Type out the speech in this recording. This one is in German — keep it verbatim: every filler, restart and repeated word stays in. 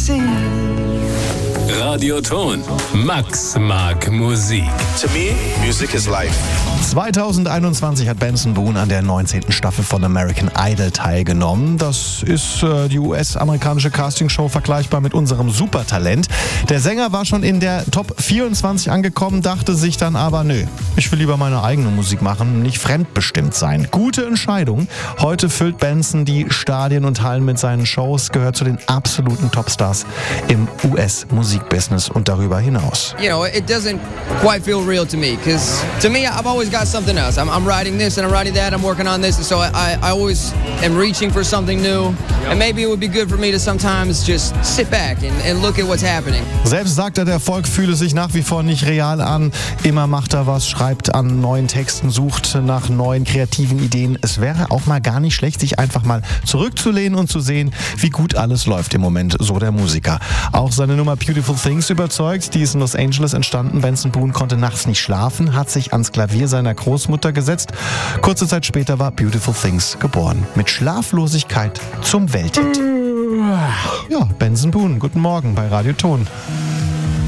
see. Radioton. Max mag Musik. To me, music is life. zweitausendeinundzwanzig hat Benson Boone an der neunzehnten Staffel von American Idol teilgenommen. Das ist äh, die U S-amerikanische Castingshow vergleichbar mit unserem Supertalent. Der Sänger war schon in der Top vierundzwanzig angekommen, dachte sich dann aber, nö, ich will lieber meine eigene Musik machen, nicht fremdbestimmt sein. Gute Entscheidung. Heute füllt Benson die Stadien und Hallen mit seinen Shows, gehört zu den absoluten Topstars im U S-Musikbusiness und darüber hinaus. You know, it doesn't quite feel real to me, because to me, I've always got something else. I'm, I'm writing this and I'm writing that, I'm working on this, and so I, I always am reaching for something new. And maybe it would be good for me to sometimes just sit back and, and look at what's happening. Selbst sagt er, der Erfolg fühle sich nach wie vor nicht real an. Immer macht er was, schreibt an neuen Texten, sucht nach neuen kreativen Ideen. Es wäre auch mal gar nicht schlecht, sich einfach mal zurückzulehnen und zu sehen, wie gut alles läuft im Moment, so der Musiker. Auch seine Nummer Beautiful Things überzeugt. Die ist in Los Angeles entstanden. Benson Boone konnte nachts nicht schlafen, hat sich ans Klavier seiner Großmutter gesetzt. Kurze Zeit später war Beautiful Things geboren. Mit Schlaflosigkeit zum Welthit. Ja, Benson Boone, guten Morgen bei Radioton.